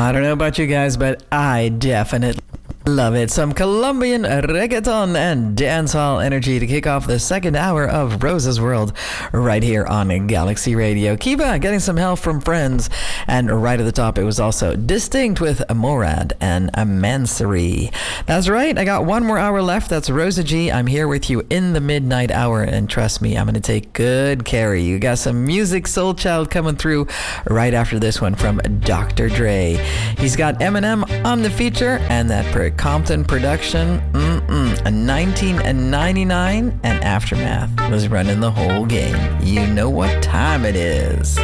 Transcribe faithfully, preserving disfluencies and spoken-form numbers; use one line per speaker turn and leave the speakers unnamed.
I don't know about you guys, but I definitely love it. Some Colombian reggaeton and dancehall energy to kick off the second hour of Rose's World right here on Galaxy Radio. Kiba getting some help from friends. And right at the top, it was also Distinct with Morad and Mansory. That's right. I got one more hour left. That's Rosa G. I'm here with you in the midnight hour. And trust me, I'm going to take good care of you. Got some music Soul Child coming through right after this one from Doctor Dre. He's got Eminem on the feature and that per Compton production, mm-mm, a nineteen ninety-nine, and Aftermath was running the whole game. You know what time it is.